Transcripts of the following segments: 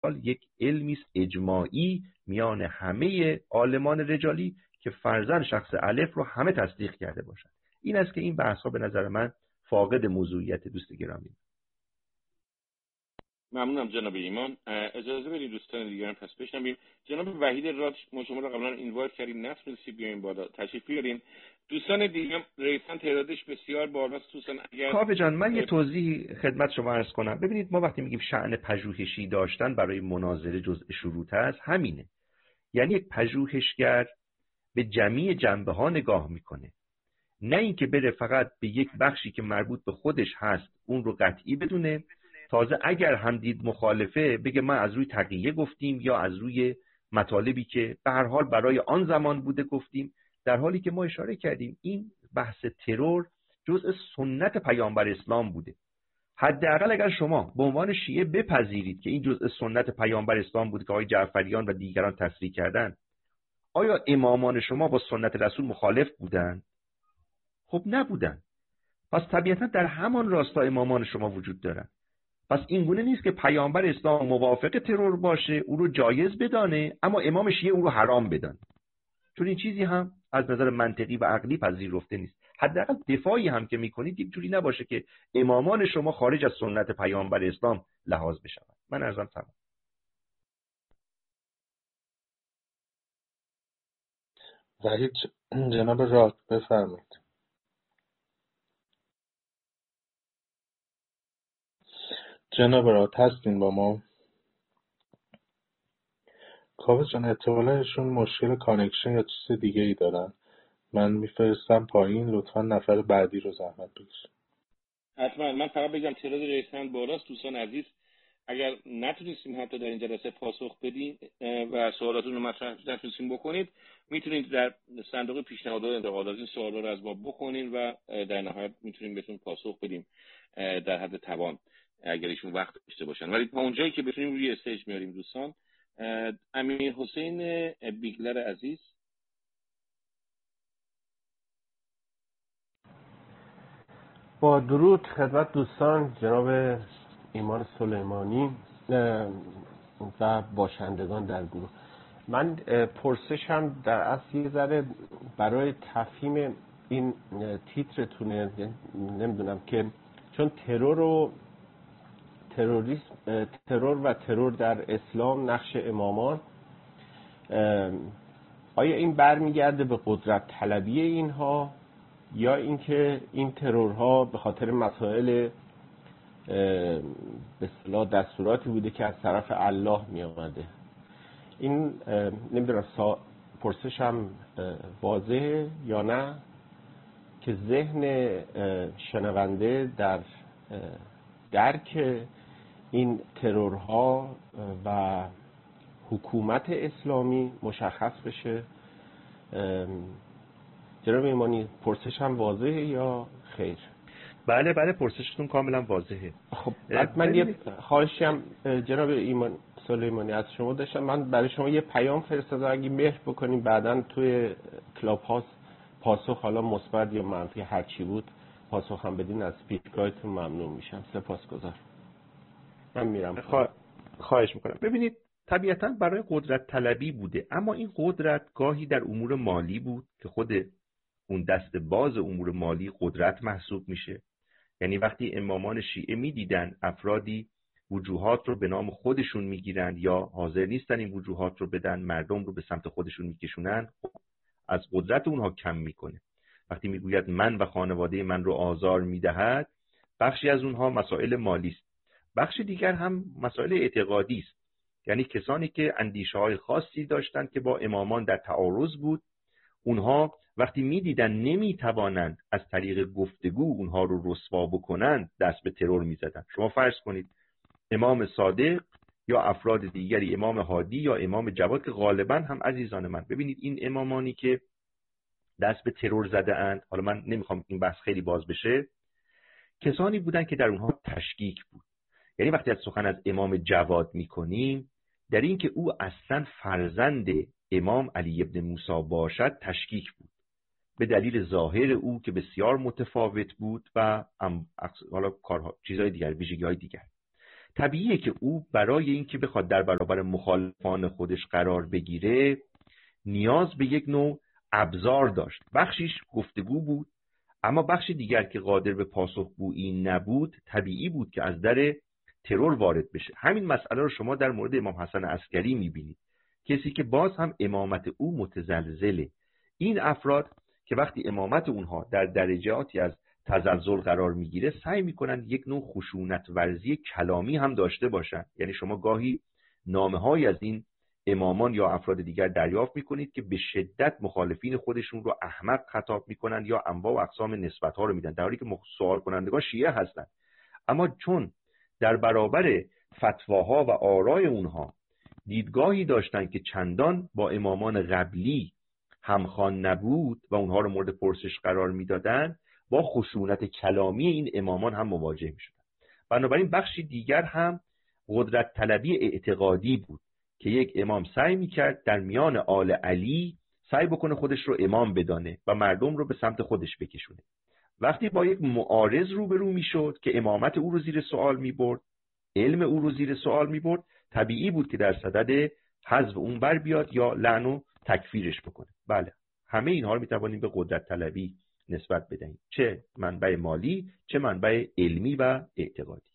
حال یک علمی است اجماعی میان همه عالمان رجالی که فرضاً شخص الف رو همه تصدیق کرده باشند. این است که این بحث‌ها به نظر من فاقد موضوعیت دوست گرامی. ممنونم جناب ایمان. اجازه بدید دوستان دیگران پس بشنویم. جناب وحید راد، ما شما رو قبلا اینوایت کردیم نتونستید بیاین بالا، تشریف بیارین. دوستان دیگه ریسان تعدادش بسیار بالاست. دوستان اگر کاوه جان من یه توضیح خدمت شما عرض کنم. ببینید ما وقتی میگیم شأن پژوهشی داشتن برای مناظره جزء شروط هست، همینه. یعنی یک پژوهشگر به جمیع جنبه ها نگاه میکنه، نه اینکه بره فقط به یک بخشی که مربوط به خودش هست اون رو قطعی بدونه، تازه اگر هم دید مخالفه بگه ما از روی تقیه گفتیم یا از روی مطالبی که به هر حال برای آن زمان بوده گفتیم، در حالی که ما اشاره کردیم این بحث ترور جزء سنت پیامبر اسلام بوده. حداقل اگر شما به عنوان شیعه بپذیرید که این جزء سنت پیامبر اسلام بوده که آقای جعفریان و دیگران تصریح کردند، آیا امامان شما با سنت رسول مخالف بودند؟ خب نبودن. پس طبیعتا در همان راستا امامان شما وجود دارن. پس این گونه نیست که پیامبر اسلام موافق ترور باشه او رو جایز بدانه اما امام شیعه او رو حرام بدانه، چون این چیزی هم از نظر منطقی و عقلی پذیرفته نیست. حداقل دفاعی هم که میکنید یک جوری نباشه که امامان شما خارج از سنت پیامبر اسلام لحاظ بشن. من عرضم تمام. وحید جناب راد بفرمایید. جناب راد هستین با ما؟ کاوه جان احتمالا ایشون مشکل کانکشن یا چیز دیگه ای دارن. من میفرستم پایین، لطفا نفر بعدی رو زحمت بکشید. حتما. من فقط بگم تعداد ریسمند بالاست. دوستان عزیز اگر نتونستیم حتی در این جلسه پاسخ بدین و سوالاتون رو مطرح نتونستیم بکنید، میتونید در صندوق پیشنهادات انتقادات این سوالا رو از ما بکنین و در نهایت میتونیم بهتون پاسخ بدیم در حد توان اگر ایشون وقت داشته باشن. ولی تا اونجایی که بتونیم روی استیج میاریم دوستان. امیر حسین بیگلر عزیز. با درود خدمت دوستان، جناب ایمان سلیمانی و باشندگان در گروه. من پرسشم در اصل یه ذره برای تفهیم این تیترتونه، نمیدونم که چون ترور و ترور در اسلام نقش امامان، آیا این برمیگرده به قدرت طلبی اینها یا اینکه این ترورها به خاطر مسائل به اصطلاح دستوراتی بوده که از طرف الله می آمده؟ این نمیدونم پرسشم واضحه یا نه که ذهن شنونده در درک این ترورها و حکومت اسلامی مشخص بشه. جناب ایمانی پرسشم واضحه یا خیر؟ بله پرسشتون کاملا واضحه. خب من یه خواهشی هم جناب ایمان سلیمانی از شما داشتم. من برای شما یه پیام فرستادم، اگه مهر بکنیم بعداً توی کلاب هاوس پاسخ حالا مثبت یا منفی هر چی بود پاسخ هم بدین، از فیدبکتون ممنون میشم. سپاسگزار. من میرم. خواهش میکنم. ببینید طبیعتاً برای قدرت طلبی بوده، اما این قدرت گاهی در امور مالی بود که خود اون دست باز امور مالی قدرت محسوب میشه. یعنی وقتی امامان شیعه میدیدن افرادی وجوهات رو به نام خودشون میگیرند یا حاضر نیستن این وجوهات رو بدن، مردم رو به سمت خودشون میکشونن، از قدرت اونها کم میکنه. وقتی میگوید من و خانواده من رو آزار میدهد، بخشی از اونها مسائل مالی است، بخش دیگر هم مسائل اعتقادی است. یعنی کسانی که اندیشه‌های خاصی داشتند که با امامان در تعارض بود، اونها وقتی میدیدن نمیتوانند از طریق گفتگو اونها رو رسوا بکنند، دست به ترور میزدن. شما فرض کنید امام صادق یا افراد دیگری، امام هادی یا امام جواد که غالبا هم عزیزان من، ببینید این امامانی که دست به ترور زده اند، حالا من نمیخوام این بحث خیلی باز بشه، کسانی بودن که در اونها تشکیک بود. یعنی وقتی از سخن از امام جواد میکنیم، در این که او اصلا فرزند امام علی ابن موسی باشد تشکیک بود، به دلیل ظاهر او که بسیار متفاوت بود و حالا چیزهای دیگر، ویژگی‌های دیگر. طبیعیه که او برای اینکه بخواد در برابر مخالفان خودش قرار بگیره نیاز به یک نوع ابزار داشت. بخشیش گفتگو بود، اما بخش دیگر که قادر به پاسخگویی نبود طبیعی بود که از در ترور وارد بشه. همین مسئله رو شما در مورد امام حسن عسکری میبینید، کسی که باز هم امامت او متزلزله. این افراد که وقتی امامت اونها در درجاتی از تزلزل قرار میگیره سعی میکنن یک نوع خشونت ورزی کلامی هم داشته باشن. یعنی شما گاهی نامه‌های از این امامان یا افراد دیگر دریافت میکنید که به شدت مخالفین خودشون رو احمق خطاب میکنن یا انواع و اقسام نسبت‌ها رو میدن، در حالی که سوال کنندگان شیعه هستن، اما چون در برابر فتواها و آرای اونها دیدگاهی داشتن که چندان با امامان قبلی همخوان نبود و اونها رو مورد پرسش قرار میدادن، با خشونت کلامی این امامان هم مواجه میشدن. بنابراین بخشی دیگر هم قدرت طلبی اعتقادی بود که یک امام سعی میکرد در میان آل علی سعی بکنه خودش رو امام بدانه و مردم رو به سمت خودش بکشونه. وقتی با یک معارض روبرو میشد که امامت او رو زیر سوال میبرد، علم او رو زیر سوال میبرد، طبیعی بود که در صدد حذف اون بر بیاد یا لعن و تکفیرش بکنه. بله، همه اینها رو میتوانیم به قدرت طلبی نسبت بدهیم، چه منبع مالی چه منبع علمی و اعتقادی.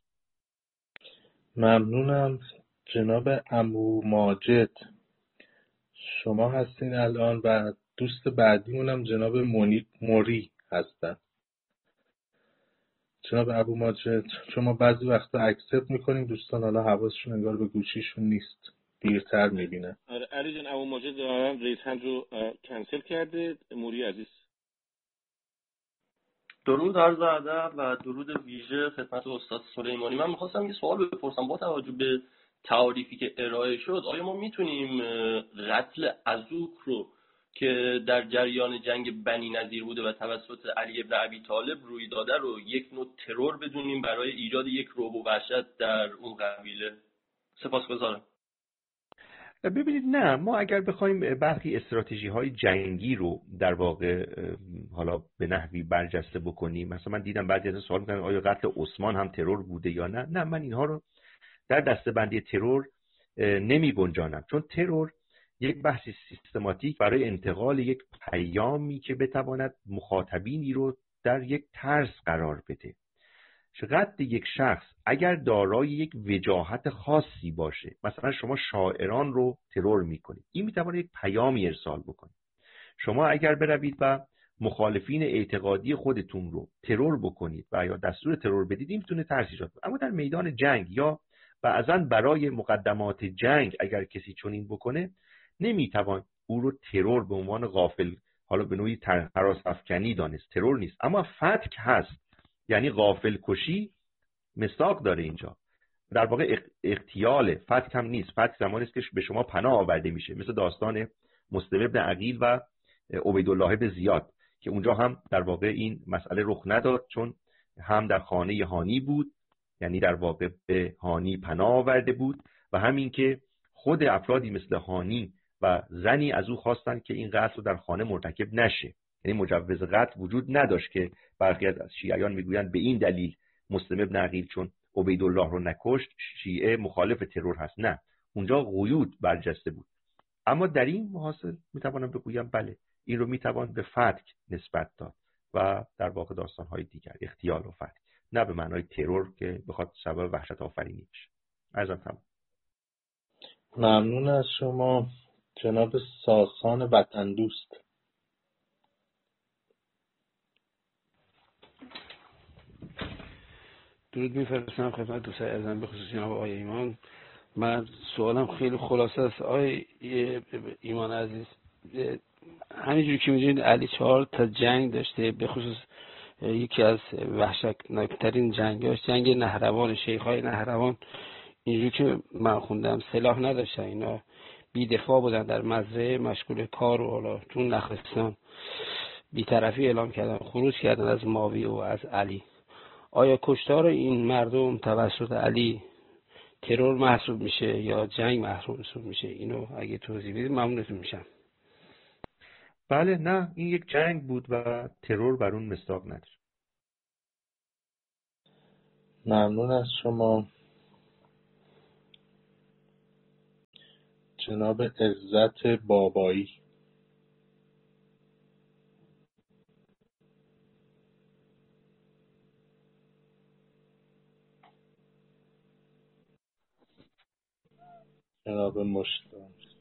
ممنونم. جناب عمو ماجد شما هستین الان و دوست بعدیمونم جناب موری هستن. جناب ابو ماجد شما بعضی وقتا اکسپت میکنیم، دوستان حالا حواسشون انگار به گوشیشون نیست، دیرتر میبینه. آره علی جان، ابو ماجد دارم رئیس هند رو کنسل کرده. موری عزیز درود عرض ادب و درود ویژه خدمت استاد سلیمانی. من می‌خواستم یه سوال بپرسم با توجه به تعاریفی که ارائه شد. آیا ما میتونیم قتل عزوک رو که در جریان جنگ بنی نضیر بوده و توسط علی ابن ابی طالب روی داده رو یک نوع ترور بدونیم برای ایجاد یک رعب و وحشت در اون قبیله؟ سپاسگزارم. ببینید، نه، ما اگر بخوایم برخی استراتژی های جنگی رو در واقع حالا به نحوی برجسته بکنیم، مثلا من دیدم بعضی از سوال میکنن آیا قتل عثمان هم ترور بوده یا نه من اینها رو در دسته‌بندی ترور نمی گنجانم، چون ترور یک بحث سیستماتیک برای انتقال یک پیامی که بتواند مخاطبینی رو در یک ترس قرار بده. قتل یک شخص اگر دارای یک وجاهت خاصی باشه، مثلا شما شاعران رو ترور میکنید، این میتواند یک پیامی ارسال بکنه. شما اگر بروید و مخالفین اعتقادی خودتون رو ترور بکنید و یا دستور ترور بدید، این میتونه ترس ایجاد کنه. اما در میدان جنگ یا بعضا برای مقدمات جنگ اگر کسی چنین بکنه، نمیتوان او رو ترور به عنوان غافل، حالا به نوعی هراس افکنی دانست. ترور نیست، اما فتک هست، یعنی غافل کشی مصداق داره اینجا. در واقع اغتیال، فتک هم نیست. فتک زمانی است که به شما پناه آورده میشه، مثل داستان مسلم ابن عقیل و عبیدالله بن زیاد که اونجا هم در واقع این مسئله رخ نداد، چون هم در خانه هانی بود، یعنی در واقع به هانی پناه آورده بود، و همین که خود افرادی مثل هانی و زنی از او خواستند که این قتل رو در خانه مرتکب نشه. یعنی مجوز قتل وجود نداشت که برخی از شیعیان میگویند به این دلیل مسلم ابن عقیل چون عبیدالله رو نکشت شیعه مخالف ترور هست. نه، اونجا قیود برجسته بود. اما در این محاصل میتوانم بگویم بله، این رو میتوان به فتک نسبت داد و در واقع داستان‌های دیگر، اغتیال و فتک، نه به معنای ترور که بخواد سبب وحشت آفرینی بشه. عرضم تمام. ممنون از شما. جناب ساسان وطن دوست. درود میفرستم خدمت دوستان عزیزم، به خصوص جناب آقای ایمان. من سوالم خیلی خلاصه است. آقای ایمان عزیز، همینجوری که می‌دونید علی 4 تا جنگ داشته، به خصوص یکی از وحشتناکترین جنگاش جنگ نهروان، شیخ‌های نهروان. اینجوری که من خوندم سلاح نداشتن، اینا بی دفاع بودن، در مزرعه مشغول کار و حالا تو نخلستان بی‌طرفی اعلام کردن، خروج کردن از معاویه و از علی. آیا کشتار این مردم توسط علی ترور محسوب میشه یا جنگ محسوب میشه؟ اینو اگه توضیح بدید ممنونتون میشم. بله، نه، این یک جنگ بود و ترور بر اون مصداق نداره. ممنون از شما. جناب عزت بابایی. جناب مشتاق.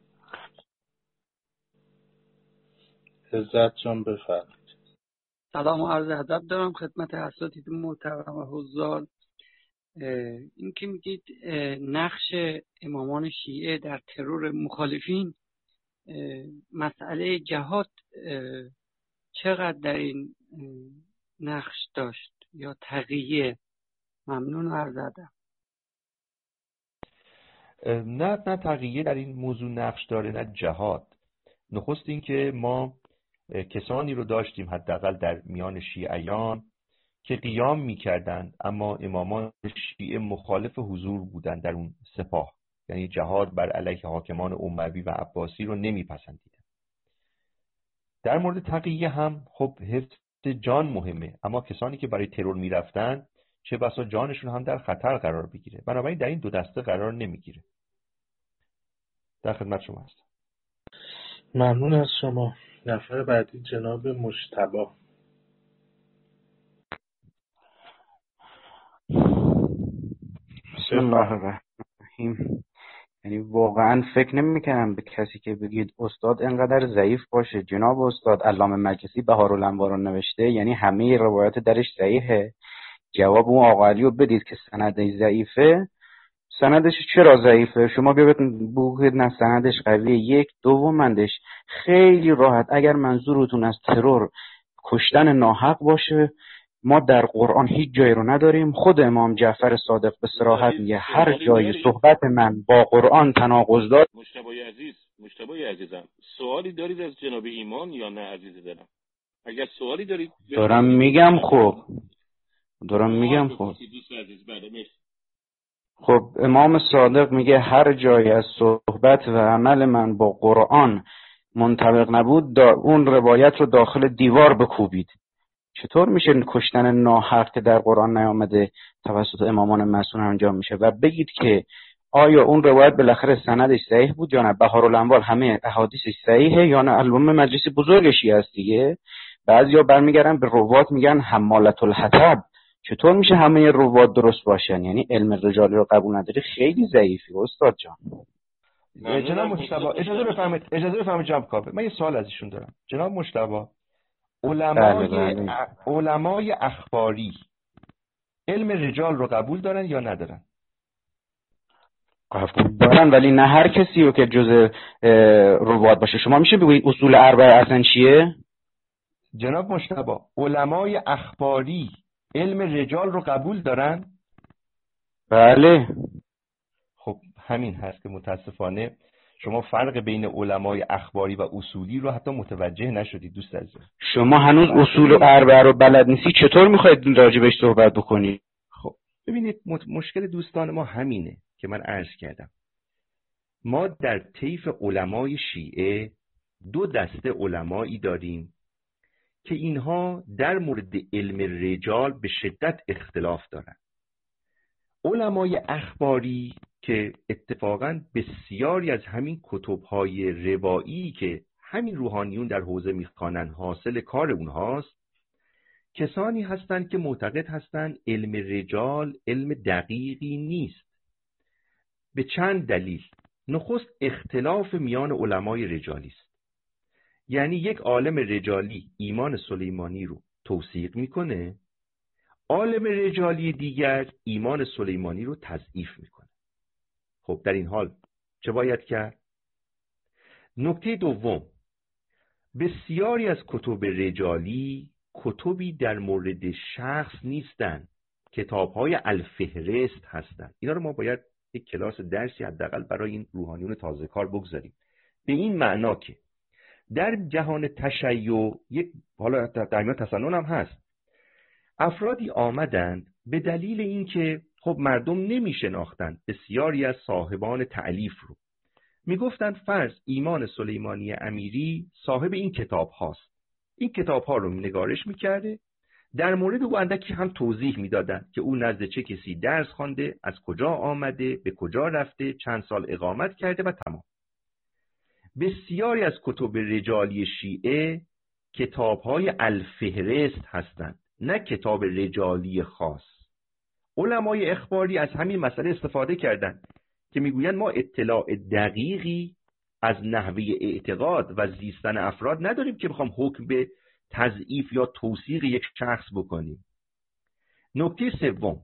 عزت جان بفرمایید. سلام و عرض ادب دارم خدمت اساتید محترم و حضار. این که میگید نقش امامان شیعه در ترور مخالفین، مسئله جهاد چقدر در این نقش داشت یا تقیه؟ ممنون و عرض ادب. نه تقیه در این موضوع نقش داره، نه جهاد. نخست این که ما کسانی رو داشتیم حداقل در میان شیعیان که قیام می‌کردند، اما امامان شیعه مخالف حضور بودند در اون سپاه، یعنی جهاد بر علیه حاکمان اموی و عباسی رو نمیپسندیدند. در مورد تقیه هم خب حفظ جان مهمه، اما کسانی که برای ترور میرفتن چه بسا جانشون هم در خطر قرار بگیره، بنابراین در این دو دسته قرار نمیگیره. در خدمت شما هستم. ممنون از شما. نفر بعدی جناب مجتبی. بسم الله الرحمن الرحیم. یعنی واقعا فکر نمی‌کنم به کسی که بگید استاد انقدر ضعیف باشه. جناب استاد علامه مجلسی بهارالانوار رو نوشته، یعنی همه روایات درش صحیحه. جواب اون آقا علی رو بدید که سندش ضعیفه. سندش چرا ضعیفه؟ شما بگید نه سندش قویه. یک دومندش خیلی راحت، اگر منظورتون از ترور کشتن ناحق باشه، ما در قرآن هیچ جایی رو نداریم. خود امام جعفر صادق به صراحت میگه هر جای صحبت من با قرآن تناقض داره. مجتبی عزیزم، سوالی دارید از جناب ایمان یا نه عزیز دلم؟ اگر سوالی دارید دارم میگم. خب خب امام صادق میگه هر جای از صحبت و عمل من با قرآن منطبق نبود اون روایت رو داخل دیوار بکوبید. چطور میشه کشتن ناحق که در قرآن نیامده توسط امامان معصوم انجام میشه؟ و بگید که آیا اون روایت بالاخره سندش صحیح بود یا نه؟ بهارالانوار همه احادیثش صحیحه یا نه؟ علامه مجلسی بزرگشی هست دیگه. بعضیا برمیگردن به روات میگن حمالة الحطب. چطور میشه همه روات درست باشن؟ یعنی علم رجالی رو قبول نداری، خیلی ضعیفی استاد جان. جناب مجتبی اجازه بفرمایید جناب کاوه، من یه سوال از ایشون دارم. جناب مجتبی، علمای اخباری علم رجال رو قبول دارن یا ندارن؟ قبول دارن، ولی نه هر کسی رو که جز روات باشه. شما میشه بگویید اصول اربعه اصلا چیه؟ جناب مجتبی، علمای اخباری علم رجال رو قبول دارن؟ بله. خب همین هست که متاسفانه شما فرق بین علمای اخباری و اصولی رو حتی متوجه نشدید دوست عزیز. شما هنوز اصول و اربعه رو بلد نیستی، چطور میخواید راجبش صحبت بکنید؟ خب ببینید مشکل دوستان ما همینه که من عرض کردم. ما در طیف علمای شیعه دو دسته علمایی داریم که اینها در مورد علم رجال به شدت اختلاف دارند. علمای اخباری که اتفاقاً بسیاری از همین کتب‌های روایی که همین روحانیون در حوزه میخوانن حاصل کار اونهاست، کسانی هستند که معتقد هستند علم رجال علم دقیقی نیست. به چند دلیل. نخست اختلاف میان علمای رجالی است. یعنی یک عالم رجالی ایمان سلیمانی رو توثیق میکنه، عالم رجالی دیگر ایمان سلیمانی رو تضعیف میکنه. خب در این حال چه باید کرد؟ نکته دوم، بسیاری از کتب رجالی کتبی در مورد شخص نیستند، کتاب‌های الفهرست هستند. اینا رو ما باید یک کلاس درسی حداقل برای این روحانیون تازه کار بگذاریم. به این معنا که در جهان تشیع، یک حالا در میان تسنن هم هست، افرادی آمدند به دلیل اینکه خب مردم نمیشناختند بسیاری از صاحبان تألیف رو، میگفتند فرض ایمان سلیمانی امیری صاحب این کتاب هاست، این کتاب ها رو نگارش میکرده، در مورد او اندکی هم توضیح میدادند که او نزد چه کسی درس خوانده، از کجا آمده، به کجا رفته، چند سال اقامت کرده و تمام. بسیاری از کتب رجالی شیعه کتاب‌های الفهرست هستند، نه کتاب رجالی خاص. علمای اخباری از همین مسئله استفاده کردند که میگویند ما اطلاع دقیقی از نحوه اعتقاد و زیستن افراد نداریم که بخوام حکم به تضعیف یا توثیق یک شخص بکنیم. نکته سوم،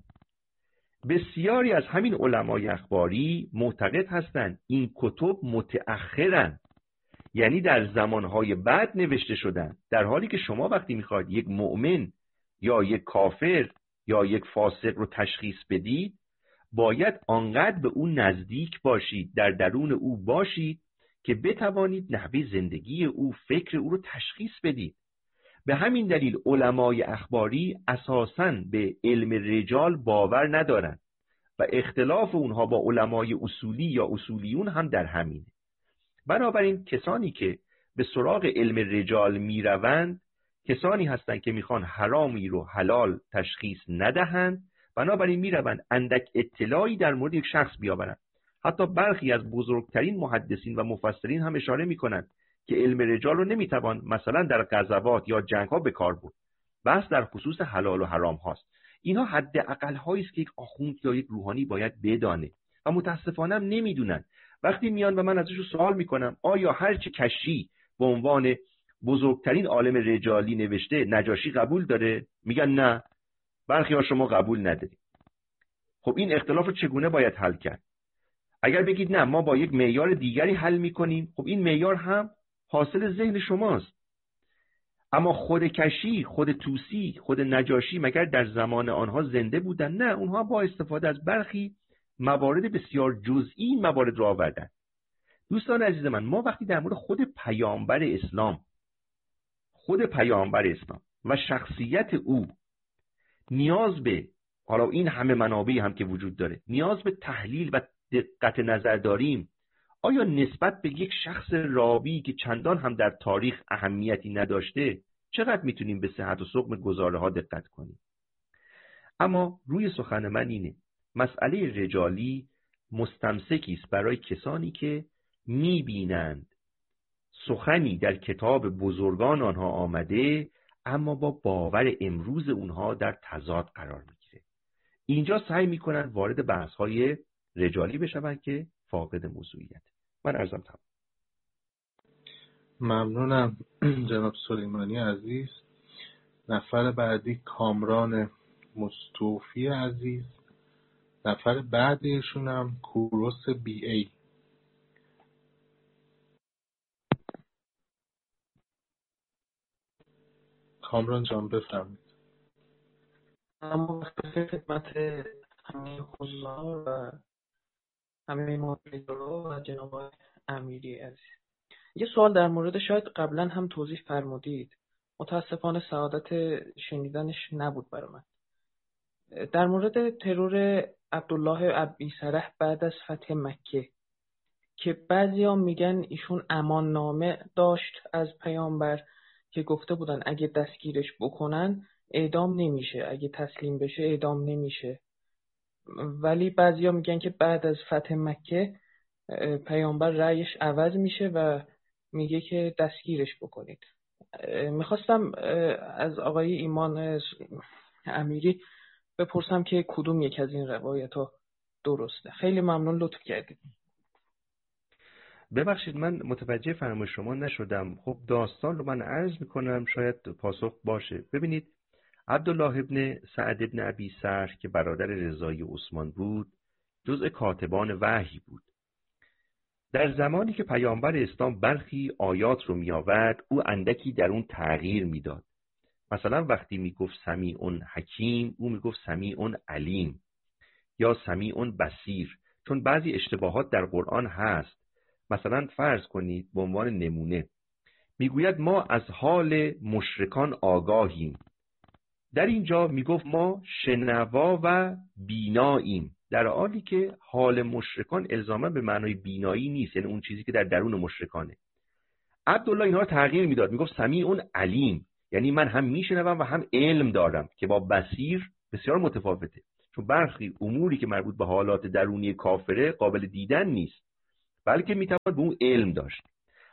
بسیاری از همین علمای اخباری معتقد هستند این کتب متأخرند، یعنی در زمانهای بعد نوشته شدن، در حالی که شما وقتی میخواید یک مؤمن یا یک کافر یا یک فاسق رو تشخیص بدید باید آنقدر به او نزدیک باشید، در درون او باشید که بتوانید نحوه زندگی او، فکر او رو تشخیص بدید. به همین دلیل علمای اخباری اساساً به علم رجال باور ندارند و اختلاف اونها با علمای اصولی یا اصولیون هم در همینه. بنابراین کسانی که به سراغ علم رجال میروند کسانی هستند که میخوان حرامی رو حلال تشخیص ندهند، بنابراین میروند اندک اطلاعی در مورد یک شخص بیاورند. حتی برخی از بزرگترین محدثین و مفسرین هم اشاره میکنند که علم رجال رو نمیتوان مثلا در غزوات یا جنگ ها به کار برد. بحث در خصوص حلال و حرام هاست. اینها حداقل هایی است که یک آخوند یا یک روحانی باید بدانه و متاسفانه هم نمیدونن. وقتی میان و من ازشون سوال میکنم آیا هرچه کشی به عنوان بزرگترین عالم رجالی نوشته نجاشی قبول داره؟ میگن نه. برخی ها شما قبول ندارید. خب این اختلاف رو چگونه باید حل کرد؟ اگر بگید نه ما با یک معیار دیگری حل میکنیم، خب این معیار هم حاصل ذهن شماست. اما خود کشی، خود توسی، خود نجاشی مگر در زمان آنها زنده بودن؟ نه، اونها با استفاده از برخی موارد بسیار جزئی این موارد را آوردن. دوستان عزیز من، ما وقتی در مورد خود پیامبر اسلام و شخصیت او نیاز به، حالا این همه منابعی هم که وجود داره، نیاز به تحلیل و دقت نظر داریم، آیا نسبت به یک شخص راوی که چندان هم در تاریخ اهمیتی نداشته چقدر میتونیم به صحت و سقم گزاره ها دقت کنیم؟ اما روی سخن من اینه، مسئله رجالی مستمسکی است برای کسانی که میبینند سخنی در کتاب بزرگان آنها آمده اما با باور امروز اونها در تضاد قرار میگیره. اینجا سعی میکنن وارد بحث‌های رجالی بشون که فاقد موضوعیت. من عرضم تمام. ممنونم جناب سلیمانی عزیز. نفر بعدی کامران مستوفی عزیز. نفر بعدیشون هم کوروس بی ای. کامران جان بفرمایید. اما خدمت همه حضار و همه مدیرا و جناب امیری عزیز، یه سوال در مورد شاید قبلا هم توضیح فرمودید، متاسفانه سعادت شنیدنش نبود برای من، در مورد ترور عبدالله ابی سرح بعد از فتح مکه که بعضیا میگن ایشون امان نامه داشت از پیامبر که گفته بودن اگه دستگیرش بکنن اعدام نمیشه، اگه تسلیم بشه اعدام نمیشه، ولی بعضیا میگن که بعد از فتح مکه پیامبر رأیش عوض میشه و میگه که دستگیرش بکنید. میخواستم از آقای ایمان امیری بپرسم که کدوم یک از این روایت ها درسته. خیلی ممنون، لطف کردید. ببخشید من متوجه فرمایش شما نشدم. خب داستان رو من عرض میکنم شاید پاسخ باشه. ببینید عبدالله ابن سعد ابن ابی سرح که برادر رضای عثمان بود جزء کاتبان وحی بود. در زمانی که پیامبر اسلام برخی آیات رو می آورد او اندکی در اون تغییر میداد. مثلا وقتی میگفت سمیع حکیم او میگفت سمیع علیم یا سمیع بصیر، چون بعضی اشتباهات در قرآن هست. مثلا فرض کنید به عنوان نمونه میگوید ما از حال مشرکان آگاهیم، در اینجا میگفت ما شنوا و بیناییم، در حالی که حال مشرکان الزاما به معنای بینایی نیست، یعنی اون چیزی که در درون مشرکانه. عبدالله اینها رو تغییر میداد، میگفت سمیع علیم، یعنی من هم میشنوم و هم علم دارم که با بصیر بسیار متفاوته، چون برخی اموری که مربوط به حالات درونی کافره قابل دیدن نیست بلکه میتواند به اون علم داشت.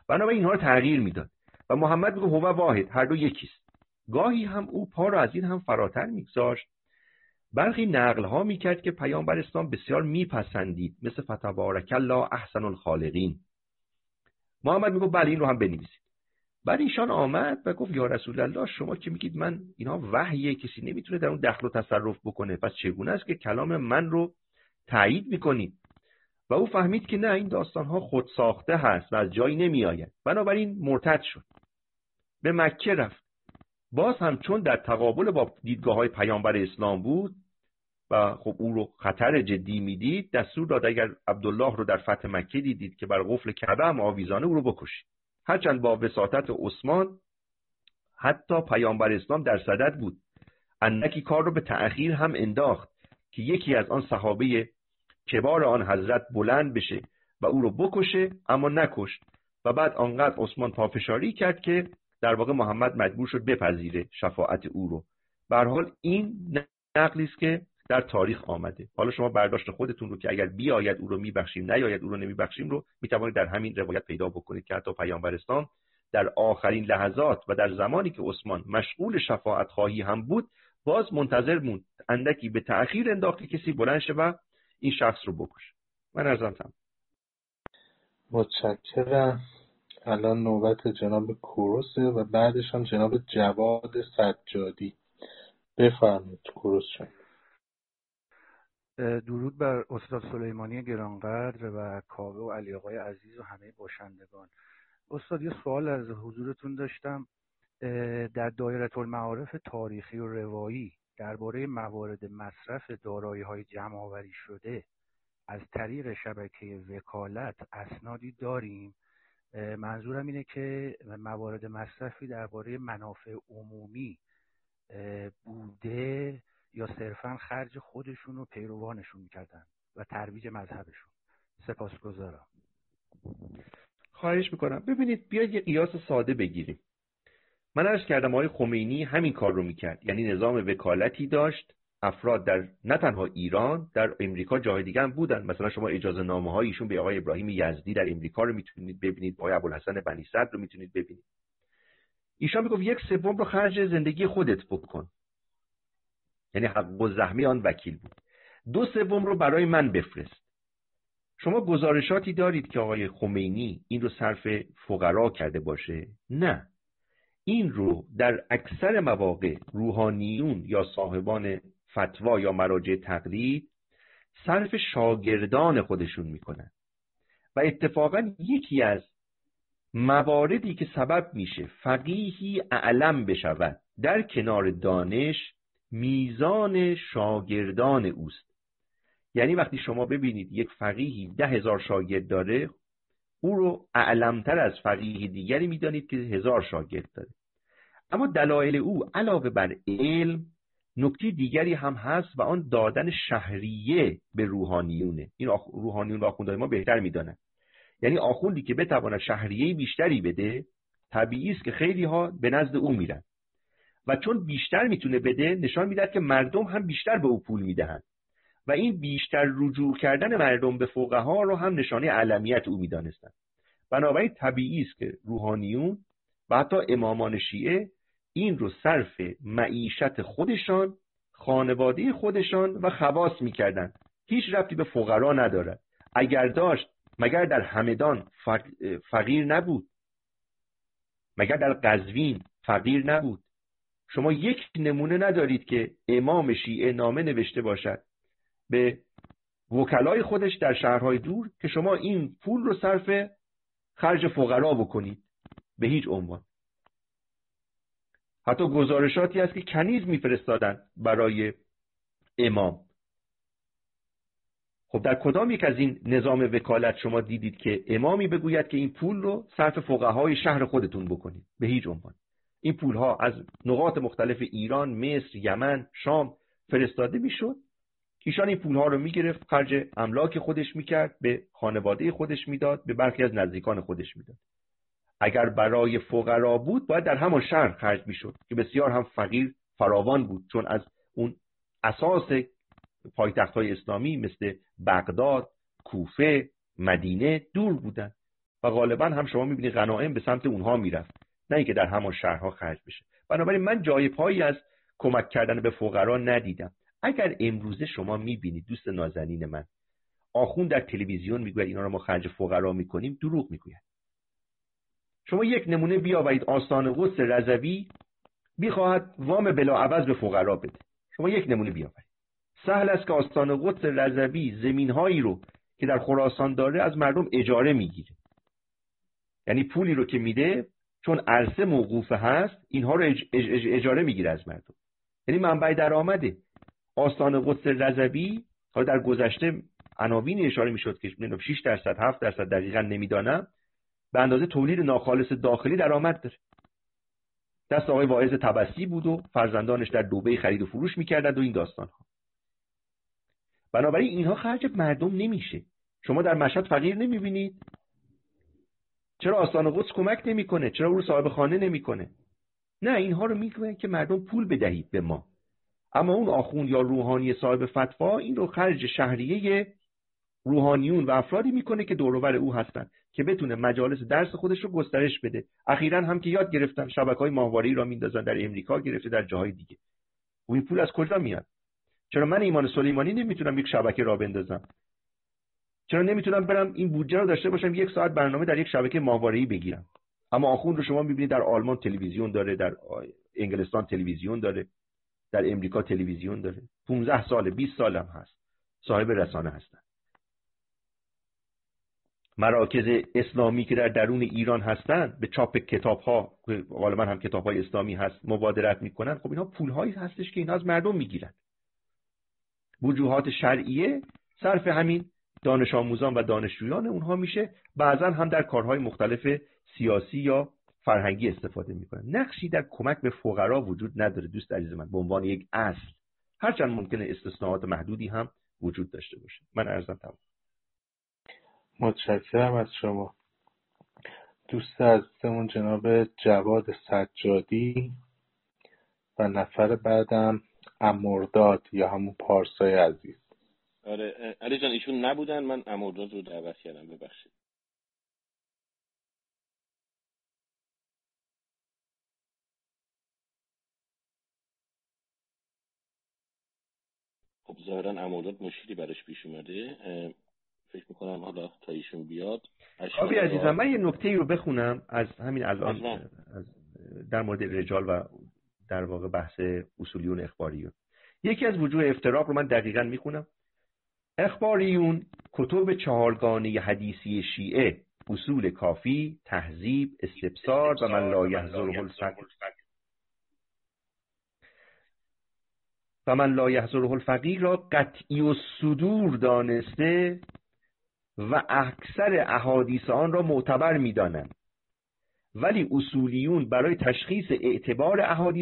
بنابراین اینها رو تغییر میداد و محمد میگه هو واحد، هر دو یکیست. گاهی هم او پا رو از این هم فراتر میگذاشت، برخی نقل ها میکرد که پیامبر اسلام بسیار میپسندید، مثل فتبارک الله احسن الخالقین. محمد میگه بله این رو هم بنویسید. بعد ایشان آمد و گفت یا رسول الله، شما که میگید من اینا وحیه، کسی نمیتونه در اون دخل و تصرف بکنه، پس چگونه است که کلام من رو تایید میکنید؟ و او فهمید که نه، این داستان ها خود ساخته هست و از جایی نمی آید. بنابراین مرتد شد، به مکه رفت. باز هم چون در تقابل با دیدگاه های پیامبر اسلام بود و خب او رو خطر جدی میدید، دستور داد اگر عبدالله رو در فتح مکه دیدید که بر قفل کعبه هم آویزانه، او رو بکشید. هرچند با وساطت عثمان حتی پیامبر اسلام در صدد بود، اندکی کار رو به تأخیر هم انداخت که یکی از آن صحابه کبار آن حضرت بلند بشه و او رو بکشه، اما نکشت. و بعد آنقدر عثمان پافشاری کرد که در واقع محمد مجبور شد بپذیره شفاعت او رو. به هر حال این نقلی است که در تاریخ آمده. حالا شما برداشت خودتون رو که اگر بیاید او رو میبخشیم، نیاید او رو نمیبخشیم رو میتوانید در همین روایت پیدا بکنید که حتی پیامبر اسلام در آخرین لحظات و در زمانی که عثمان مشغول شفاعت خواهی هم بود، باز منتظر موند اندکی به تأخیر انداخت که کسی بلند شه و این شخص رو بکشه. من عرضم تمام. متشکرم. الان نوبت جناب کوروسه و بعدش هم جناب جواد سجادی. بفرمایید کوروس شما. درود بر استاد سلیمانی گرانقدر و کاوه و علی آقای عزیز و همه باشندگان. استاد یه سوال از حضورتون داشتم. در دایره المعارف تاریخی و روایی درباره موارد مصرف دارایی‌های جمع‌آوری شده از طریق شبکه وکالت اسنادی داریم؟ منظورم اینه که موارد مصرفی درباره منافع عمومی بوده یا صرفاً خرج خودشون و پیروانشون میکردن و ترویج مذهبشون. سپاسگزارم. خواهش میکنم. ببینید، بیاید یه قیاس ساده بگیریم. من عرض کردم آقای خمینی همین کار رو میکرد، یعنی نظام وکالتی داشت. افراد در نه تنها ایران، در امریکا جای دیگه هم بودن. مثلا شما اجازه نامه های ایشون به آقای ابراهیم یزدی در امریکا رو میتونید ببینید، آقای ابوالحسن بنی صدر رو میتونید ببینید. ایشون میگفت 1/3 رو خرج زندگی خودت بکن، یعنی حق الزحمه آن وکیل بود. 2/3 رو برای من بفرست. شما گزارشاتی دارید که آقای خمینی این رو صرف فقرا کرده باشه؟ نه. این رو در اکثر مواقع روحانیون یا صاحبان فتوا یا مراجع تقلید صرف شاگردان خودشون میکنن و اتفاقا یکی از مواردی که سبب میشه فقیهی اعلم بشود در کنار دانش، میزان شاگردان اوست. یعنی وقتی شما ببینید یک فقیهی 10,000 شاگرد داره، او رو اعلمتر از فقیه دیگری میدانید که 1000 شاگرد داره. اما دلایل او علاوه بر علم نکته دیگری هم هست و آن دادن شهریه به روحانیونه. این روحانیون و آخوندهای ما بهتر میدانند. یعنی آخوندی که بتواند شهریه بیشتری بده، طبیعی است که خیلی ها به نزد او میرن و چون بیشتر میتونه بده، نشان میدهد که مردم هم بیشتر به او پول میدهند و این بیشتر رجوع کردن مردم به فقها رو هم نشانه علمیت او میدانستند. بنابراین طبیعی است که روحانیون و حتی امامان شیعه این رو صرف معیشت خودشان، خانواده خودشان و خواص میکردن. هیچ ربطی به فقرا ندارد. اگر داشت، مگر در همدان فقیر نبود؟ مگر در قزوین فقیر نبود؟ شما یک نمونه ندارید که امام شیعه نامه نوشته باشد به وکلای خودش در شهرهای دور که شما این پول رو صرف خرج فقرا بکنید؟ به هیچ عنوان. حتی گزارشاتی هست که کنیز میفرستادن برای امام. خب در کدام یک از این نظام وکالت شما دیدید که امامی بگوید که این پول رو صرف فقهای شهر خودتون بکنید؟ به هیچ عنوان. این پولها از نقاط مختلف ایران، مصر، یمن، شام فرستاده میشد. ایشان این پولها رو میگرفت، خرج املاک خودش میکرد، به خانواده خودش میداد، به برخی از نزدیکان خودش میداد. اگر برای فقرا بود باید در همان شهر خرج میشد که بسیار هم فقیر فراوان بود، چون از اون اساس پایتخت‌های اسلامی مثل بغداد، کوفه، مدینه دور بودن. و غالبا هم شما میبینید غنایم به سمت اونها میرفت، نه اینکه در همان شهرها خرج بشه. بنابراین من جای پایی از کمک کردن به فقرا ندیدم. اگر امروزه شما میبینید دوست نازنین من آخوند در تلویزیون میگوید اینا رو ما خرج فقرا میکنیم، دروغ میگوید. شما یک نمونه بیاورید، آستان قدس رضوی میخواهد وام بلاعوض به فقرا بده. شما یک نمونه بیاورید. سهل است که آستان قدس رضوی زمینهایی رو که در خراسان داره از مردم اجاره میگیره، یعنی پولی رو که میده چون عرصه موقوفه هست اینها رو اجاره میگیره از مردم، یعنی منبع درآمده. آستان قدس رضوی حالا در گذشته عناوین اشاره میشد که 6% 7% دقیقاً نمیدانم، به اندازه تولید ناخالص داخلی درآمد داره. دست آقای واعظ طبسی بود و فرزندانش در دبی خرید و فروش میکردند و این داستان ها. بنابراین اینها خرج مردم نمیشه. شما در مشهد فقیر نمیبینید؟ چرا آستان قدس کمک نمیکنه؟ چرا او صاحب خانه نمیکنه؟ نه، اینها رو میگن که مردم پول بدهید به ما. اما اون آخوند یا روحانی صاحب فتوا این رو خرج شهریه روحانیون و افرادی میکنه که دور و بر او هستن که بتونه مجالس درس خودش رو گسترش بده. اخیراً هم که یاد گرفتن شبکه‌های ماهواره‌ای را میندازن، در امریکا گرفته، در جاهای دیگه. و این پول از کجا میاد؟ چرا من ایمان سلیمانی نمیتونم یک شبکه را بندازم؟ چرا نمیتونم برم این بودجه رو داشته باشم 1 ساعت برنامه در یک شبکه ماهواره‌ای بگیرم؟ اما آخوند رو شما میبینید در آلمان تلویزیون داره، در انگلستان تلویزیون داره، در امریکا تلویزیون داره، 15 سال 20 سال هم هست صاحب رسانه هستن. مراکز اسلامی که در درون ایران هستن به چاپ کتاب‌ها، غالبا هم کتاب‌های اسلامی هست، مبادرت میکنن. خب اینها پول‌هایی هستش که اینا از مردم میگیرن. وجوهات شرعیه صرف همین دانش آموزان و دانشجویان اونها میشه، بعضا هم در کارهای مختلف سیاسی یا فرهنگی استفاده میکنن. نقشی در کمک به فقرا وجود نداره دوست عزیز من به عنوان یک اصل، هرچند ممکنه استثناءات محدودی هم وجود داشته باشه. من عرضم تمام. متشکرم از شما. دوست عزیزمون جناب جواد سجادی و نفر بعدم امرداد یا همون پارسای عزیز. آره علی جان ایشون نبودن، من امرداد رو دعوت کردم، ببخشید. خب ظاهرا امرداد مشکلی براش پیش اومده، فکر میکنم حالا تا ایشون بیاد. آبی عزیزم من یه نکته رو بخونم از همین الان از در مورد رجال و در واقع بحث اصولیون اخباریون. یکی از وجوه افتراق رو من دقیقاً میخونم. اخباریون کتب 4گانه حدیثی شیعه، اصول کافی، تهذیب، استبصار و من لا یحضره الفقیه را قطعی الصدور دانسته و اکثر احادیث آن را معتبر می‌دانند، ولی اصولیون برای تشخیص اعتبار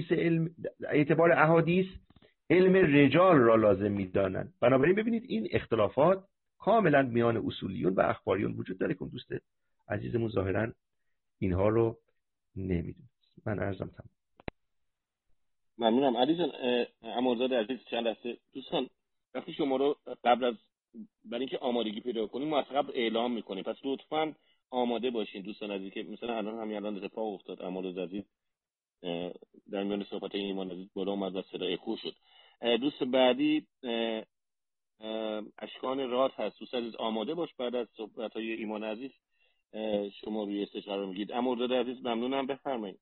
احادیث علم رجال را لازم می‌دانند. بنابراین ببینید این اختلافات کاملا میان اصولیون و اخباریون وجود داره که دوست عزیزمون ظاهراً اینها رو نمی‌دونه. من عرضم تمام. ممنونم علی جان. امرداد عزیز چند لحظه دوستان وقتی شما رو قبل از برای اینکه آمادگی پیدا کنیم ما از قبل اعلام میکنیم، پس لطفاً آماده باشین دوستان عزیز که مثلا الان اتفاق افتاد. امرداد عزیز در میان صحبت ایمان عزیز بالا اومد و صدا اکو شد. دوست بعدی اشکان راد هست. دوست عزیز آماده باش، بعد از صحبت‌های ایمان عزیز شما روی استشاره رو میگید. امرداد عزیز ممنونم، بفرمایید.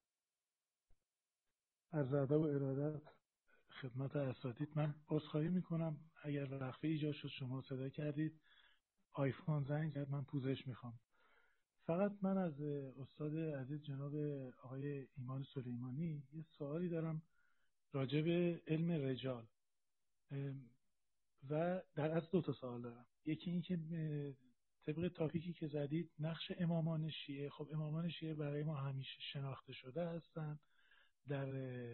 از ادب و ارادت خدمت اساتید. من عذرخواهی میکنم اگر وقفه ایجاد شد، شما صدا کردید، آیفون زنگ زد، من پوزش میخوام. فقط من از استاد عزیز جناب آقای ایمان سلیمانی یه سوالی دارم راجع به علم رجال و در اصل 2 تا سوال دارم. یکی این که طبق تاپیکی که زدید نقش امامان شیعه، خب امامان شیعه برای ما همیشه شناخته شده هستن در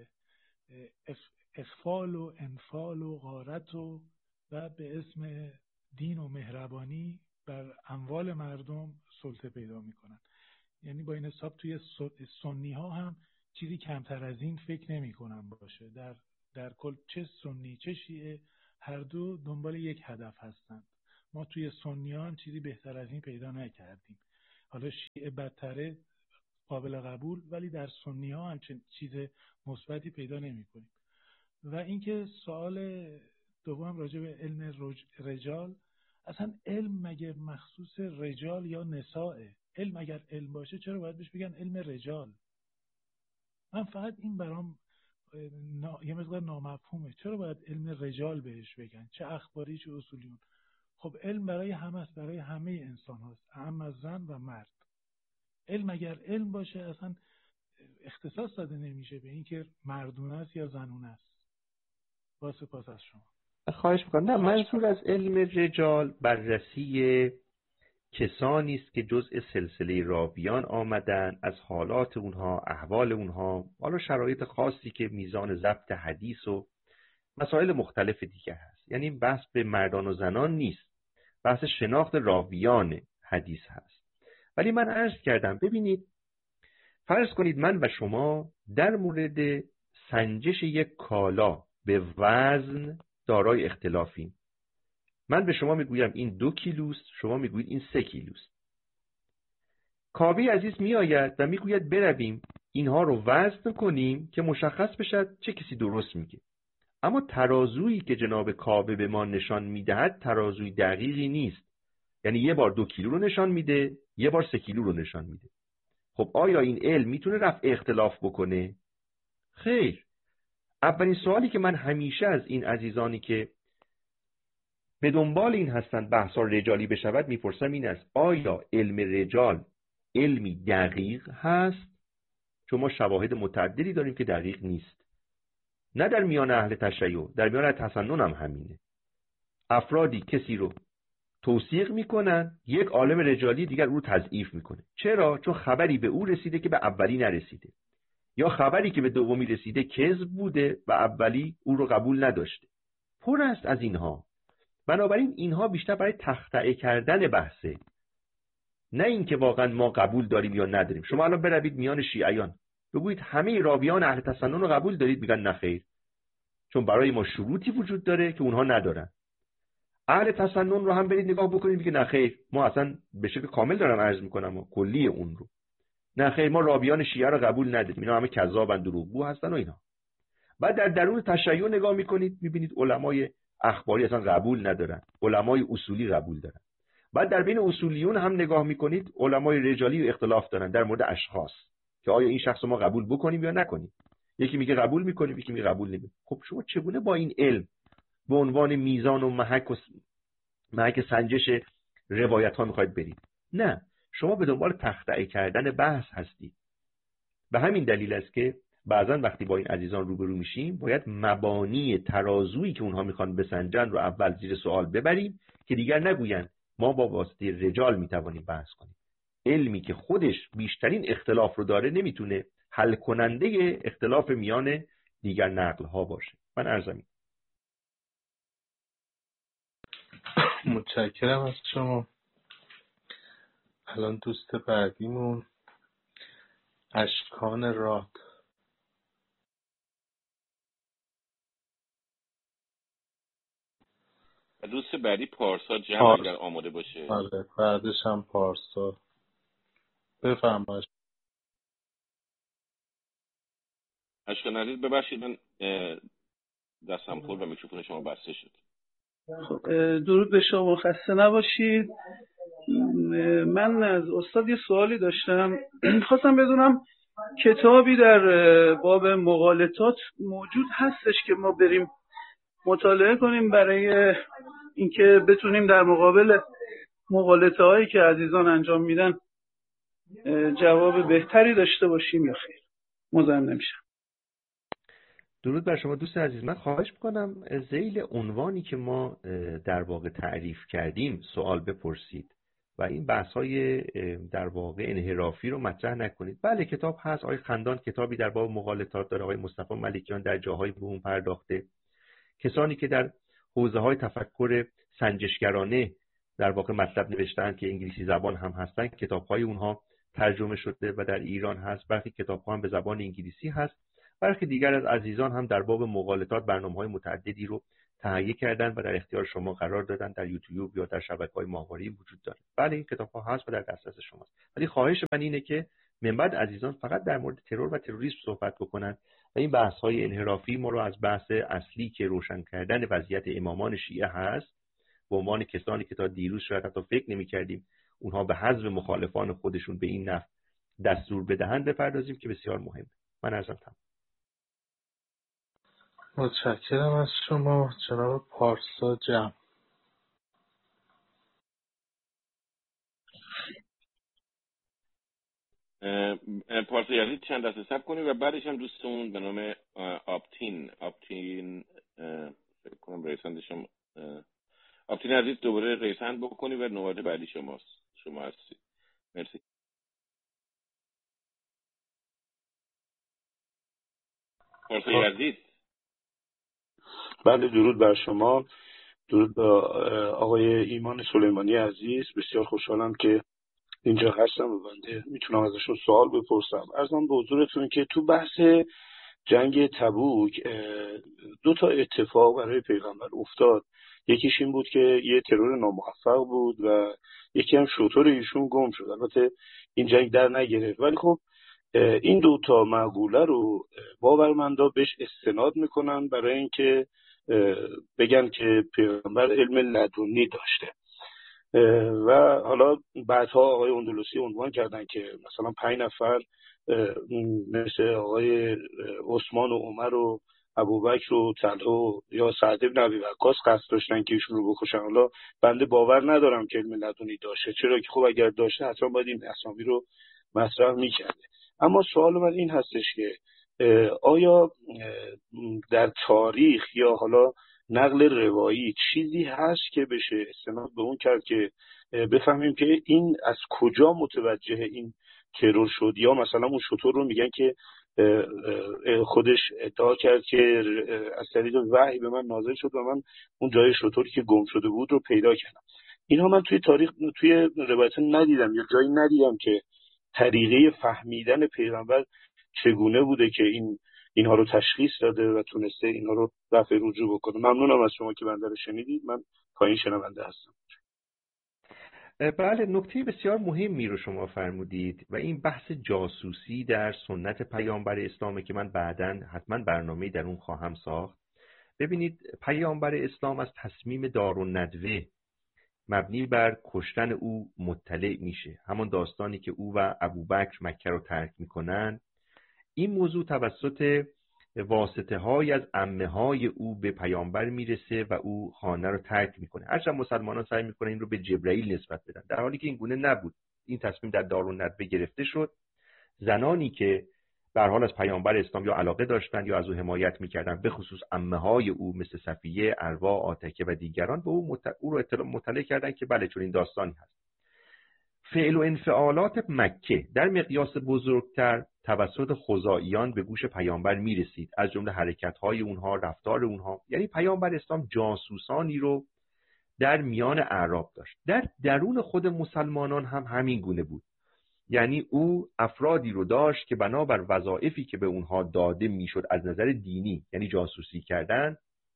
اخفال و انفال و غارت و به اسم دین و مهربانی بر اموال مردم سلطه پیدا میکنن. یعنی با این حساب توی سنی ها هم چیزی کمتر از این فکر نمی کنم باشه. در کل چه سنی چه شیعه هر دو دنبال یک هدف هستند. ما توی سنی ها هم چیزی بهتر از این پیدا نکردیم. حالا شیعه بدتره قابل قبول، ولی در سنی ها همچین چیز مثبتی پیدا نمی‌کنیم. و اینکه سوال دوم راجع به علم رجال، اصلا علم مگر مخصوص رجال یا نسائه؟ علم اگر علم باشه چرا باید بهش بگن علم رجال؟ من فقط این برام یه مقدار نامفهومه. چرا باید علم رجال بهش بگن؟ چه اخباری چه اصولیون؟ خب علم برای همه است، برای همه انسان هاست، اعم از زن و مرد. علم اگر علم باشه اصلا اختصاص داده نمیشه به اینکه مردونه است یا زنونه است. با سپاس از شما. خواهش میکنم. نه، منظور از علم رجال بررسی کسانی است که جزء سلسله راویان آمدن، از حالات اونها، احوال اونها، حالا شرایط خاصی که میزان ضبط حدیث و مسائل مختلف دیگر هست. یعنی بحث به مردان و زنان نیست، بحث شناخت راویان حدیث هست. ولی من عرض کردم ببینید، فرض کنید من و شما در مورد سنجش یک کالا به وزن دارای اختلافیم. من به شما میگویم این 2 کیلوست، شما میگویید این 3 کیلوست. کاوه عزیز میآید و میگوید برویم اینها رو وزن کنیم که مشخص بشد چه کسی درست میگه. اما ترازویی که جناب کاوه به ما نشان میدهد ترازوی دقیقی نیست. یعنی یه بار 2 کیلو رو نشان میده، یه بار 3 کیلو رو نشان میده. خب آیا این علم میتونه رفع اختلاف بکنه؟ خیر. اولین سوالی که من همیشه از این عزیزانی که به دنبال این هستند بحثا رجالی بشود میپرسم این است: آیا علم رجال علمی دقیق هست؟ چون ما شواهد متعددی داریم که دقیق نیست. نه در میان اهل تشیع، در میان تسنن هم همینه. افرادی کسی رو توثیق میکنن، یک عالم رجالی دیگر او رو تضعیف میکنه. چرا؟ چون خبری به او رسیده که به اولی نرسیده، یا خبری که به دومی رسیده کذب بوده و اولی او رو قبول نداشته. پر است از اینها. بنابراین اینها بیشتر برای تخطئه کردن بحثه، نه اینکه واقعا ما قبول داریم یا نداریم. شما الان بروید میان شیعیان بگویید همه راویان اهل تسنن رو قبول دارید، میگن نه خیر، چون برای ما شروطی وجود داره که اونها ندارن. اهل تسنن رو هم برید نگاه بکنید، میگه نه خیر، ما اصلا به شکل کامل دارم عرض میکنم و کلی اون رو، نه خیر، ما راویان شیعه رو قبول نداریم، اینا همه کذابن، دروغگو هستن و اینا. بعد در درون تشیع نگاه میکنید، میبینید علمای اخباری اصلا قبول ندارن، علمای اصولی قبول دارن. بعد در بین اصولیون هم نگاه میکنید، علمای رجالی اختلاف دارن در مورد اشخاص که آیا این شخص رو ما قبول بکنیم یا نکنیم. یکی میگه قبول میکنیم، یکی میگه قبول نمیکنیم. خب شما چگونه با این علم به عنوان میزان و محک سنجش روایت ها میخواید برید؟ نه، شما به دنبال تخطئه کردن بحث هستید. به همین دلیل است که بعضا وقتی با این عزیزان روبرو میشیم باید مبانی ترازویی که اونها میخوان بسنجن رو اول زیر سوال ببریم که دیگر نگوین ما با واسطه رجال میتوانیم بحث کنیم. علمی که خودش بیشترین اختلاف رو داره نمیتونه حل کننده اختلاف میان دیگر نقل ها باشه. من عرضم. متشکرم از شما. الان دوست بعدیمون اشکان راد. دوست بعدی پارسا جمع اگر آماده باشه. آره، بعدش هم پارسا. بفرمایید. اشکان عزیز ببخشید من دستم خورد و میکروفون شما بسته شد. خب درود به شما، خسته نباشید. من از استاد یه سوالی داشتم. خواستم بدونم کتابی در باب مغالطات موجود هستش که ما بریم مطالعه کنیم برای اینکه بتونیم در مقابل مغالطه هایی که عزیزان انجام میدن جواب بهتری داشته باشیم یا خیر؟ مزاحم نمیشم. درود بر شما دوست عزیز. من خواهش میکنم ذیل عنوانی که ما در واقع تعریف کردیم سوال بپرسید و این بحث‌های در واقع انحرافی رو مطرح نکنید. بله کتاب هست، آقای خندان کتابی در باب مغالطات داره، آقای مصطفی ملکیان در جاهای به اون پرداخته. کسانی که در حوزه‌های تفکر سنجشگرانه در واقع مطلب نوشتن که انگلیسی زبان هم هستن، کتاب‌های اونها ترجمه شده و در ایران هست. برخی کتاب‌ها هم به زبان انگلیسی هست. برخی دیگر از عزیزان هم در باب مغالطات برنامه‌های متعددی رو تهیه کردن و در اختیار شما قرار دادن، در یوتیوب یا در شبکه‌های ماهواره‌ای وجود داره. بله این کتاب‌ها هست و در دسترس شماست. ولی خواهش من اینه که من بعد عزیزان فقط در مورد ترور و تروریسم صحبت بکنن و این بحث‌های انحرافی ما رو از بحث اصلی که روشن کردن وضعیت امامان شیعه هست به عنوان کسانی که تا دیروز شاید حتی فکر نمی‌کردیم اونها به حذف مخالفان خودشون به این نحو دستور بدهند بپردازیم که بسیار مهمه. من عرضم تمام. متشکرم از شما جناب پارسا جمع. پارسا یزید چند دسته ثبت کنید و بعدش هم دوستمون به نام آپتین فکر کنم رئیسندشم آپتین عزیز دوباره رئیسند بکنی و نوبت بعدی شما هستید. مرسی. پارسا یزید. بله درود بر شما، درود به آقای ایمان سلیمانی عزیز. بسیار خوشحالم که اینجا هستم و بنده میتونم ازشون سوال بپرسم. عرضم به حضورتون که تو بحث جنگ تبوک 2 تا اتفاق برای پیغمبر افتاد. یکیش این بود که یه ترور ناموفق بود و یکی هم شتر ایشون گم شد. البته این جنگ در نگرفت، ولی خب این 2 تا مقوله رو باورمندا بهش استناد میکنن برای اینکه بگن که پیغمبر علم لدنی داشته. و حالا بعدها آقای اندلسی عنوان کردن که مثلا 5 نفر مثل آقای عثمان و عمر و ابوبکر و طلحه و یا سعد بن ابی وقاص قصد داشتن که ایشون رو بکشن. حالا بنده باور ندارم که علم لدنی داشته، چرا که خب اگر داشته حتما باید این اسامی رو مطرح میکرده. اما سوال من این هستش که آیا در تاریخ یا حالا نقل روایی چیزی هست که بشه استناد به اون کرد که بفهمیم که این از کجا متوجه این ترور شد؟ یا مثلا اون شطور رو میگن که خودش ادعا کرد که از طریق وحی به من نازل شد و من اون جای شطوری که گم شده بود رو پیدا کردم. اینها من توی تاریخ توی روایت ندیدم یا جایی ندیدم که طریقه فهمیدن پیغمبر چگونه بوده که اینها رو تشخیص داده و تونسته اینها رو رفع رجوع بکنه. ممنونم از شما که بنده رو شنیدید. من پایین شنونده هستم. بله، نکته بسیار مهمی رو شما فرمودید و این بحث جاسوسی در سنت پیامبر اسلامه که من بعداً حتما برنامه‌ای در اون خواهم ساخت. ببینید پیامبر اسلام از تصمیم دارالندوه مبنی بر کشتن او مطلع میشه. همون داستانی که او و ابوبکر مکه رو ترک میکنن، این موضوع توسط واسطه های از عمه های او به پیامبر میرسه و او خانه رو ترک میکنه. هرچند مسلمانان سعی میکنن این رو به جبرائیل نسبت بدن، در حالی که این گونه نبود. این تصمیم در دارالندوه گرفته شد. زنانی که به هر حال از پیامبر اسلام یا علاقه داشتند یا از او حمایت میکردند، به خصوص عمه های او مثل صفیه، عروه، عاتکه و دیگران، به او رو مطلع کردند که بله چون این داستانی هست. فعل و انفعالات مکه در مقیاس بزرگتر توسط خزاعیان به گوش پیامبر میرسید، از جمله حرکت‌های اونها، رفتار اونها. یعنی پیامبر اسلام جاسوسانی رو در میان اعراب داشت. در درون خود مسلمانان هم همین گونه بود. یعنی او افرادی رو داشت که بنابر وظایفی که به اونها داده میشد از نظر دینی، یعنی جاسوسی کردن،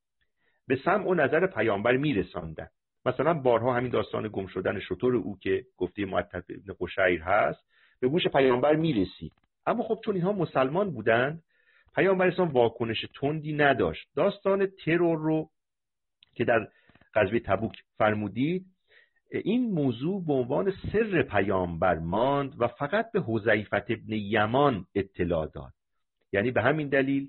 به سمع و نظر پیامبر میرساندن. مثلا بارها همین داستان گم شدن شتر او که گفته معتب ابن قشیر هست به گوش پیامبر میرسید. اما خب چون اینها مسلمان بودند، پیامبر اسلام واکنش تندی نداشت. داستان ترور رو که در غزوه تبوک فرمودید، این موضوع به عنوان سر پیامبر ماند و فقط به حذیفه ابن یمان اطلاع داد. یعنی به همین دلیل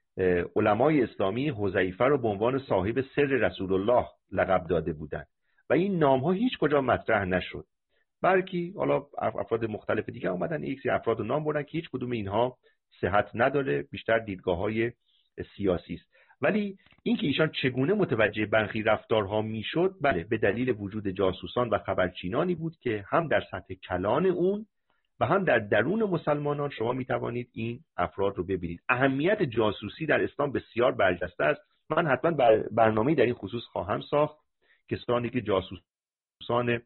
علمای اسلامی حذیفه رو به عنوان صاحب سر رسول الله لقب داده بودند و این نام‌ها هیچ کجا مطرح نشد. بلکه حالا افراد مختلف دیگه اومدن یک سری افراد رو نام بردن که هیچ کدوم اینها صحت نداره، بیشتر دیدگاه‌های سیاسی است. ولی اینکه ایشان چگونه متوجه برخی رفتارها میشد، بله به دلیل وجود جاسوسان و خبرچینانی بود که هم در سطح کلان اون و هم در درون مسلمانان شما میتوانید این افراد رو ببینید. اهمیت جاسوسی در اسلام بسیار برجسته است. من حتما برنامه‌ای در این خصوص خواهم ساخت. کسانی که جاسوسان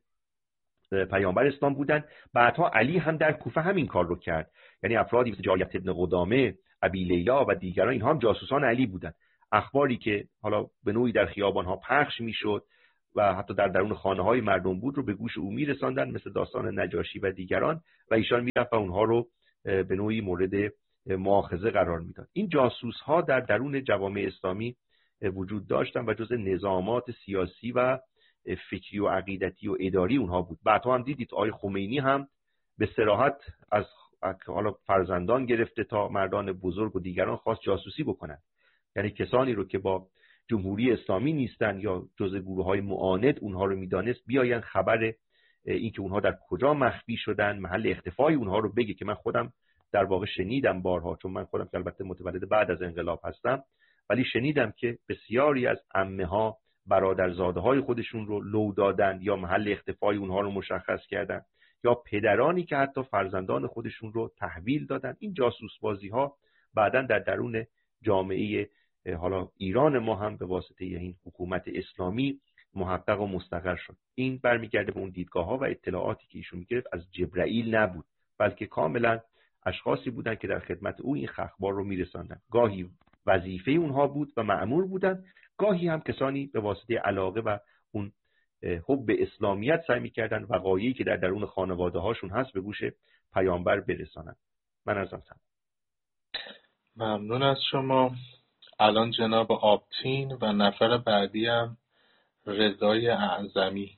پیامبر اسلام بودند، بعدها علی هم در کوفه همین کار رو کرد. یعنی افرادی مثل جایت ابن قدامه، ابی لیلا و دیگران، اینها هم جاسوسان علی بودند. اخباری که حالا به نوعی در خیابان‌ها پخش میشد و حتی در درون خانه‌های مردم بود رو به گوش او می‌رساندن، مثل داستان نجاشی و دیگران، و ایشان میرفت و اونها رو به نوعی مورد مؤاخذه قرار میداد. این جاسوس‌ها در درون جوامع اسلامی وجود داشتن و جزء نظامات سیاسی و فکری و عقیدتی و اداری اونها بود. بعدها هم دیدید آقای خمینی هم به صراحت از حالا فرزندان گرفته تا مردان بزرگ و دیگران خواست جاسوسی بکنن، یعنی کسانی رو که با جمهوری اسلامی نیستن یا جزء گروه‌های معاند اونها رو میدانست بیاین خبر این که اونها در کجا مخفی شدن، محل اختفای اونها رو بگه، که من خودم در واقع شنیدم بارها، چون من خودم که البته متولد بعد از انقلاب هستم، ولی شنیدم که بسیاری از عمه‌ها برادرزاده‌های خودشون رو لو دادن یا محل اختفای اونها رو مشخص کردن، یا پدرانی که حتی فرزندان خودشون رو تحویل دادن. این جاسوس بازی‌ها بعداً در درون جامعه حالا ایران ما هم به واسطه این حکومت اسلامی محقق و مستقر شد. این برمیگرده به اون دیدگاه‌ها و اطلاعاتی که ایشون می‌گرفت از جبرائیل نبود، بلکه کاملاً اشخاصی بودن که در خدمت او این اخبار رو میرساندن. گاهی وظیفه اونها بود و مأمور بودن، گاهی هم کسانی به واسطه علاقه و اون حب اسلامیت سعی می‌کردن وقایعی که در درون خانواده‌هاشون هست به گوش پیامبر برسانن. من ازم ممنون از شما. الان جناب آبتین و نفر بعدی هم رضای اعظمی.